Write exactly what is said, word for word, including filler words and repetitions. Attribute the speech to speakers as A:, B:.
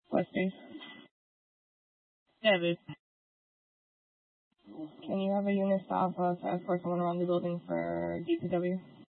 A: What space?
B: Seven.
A: Can you have a unit stop us escort someone around the building for D P W?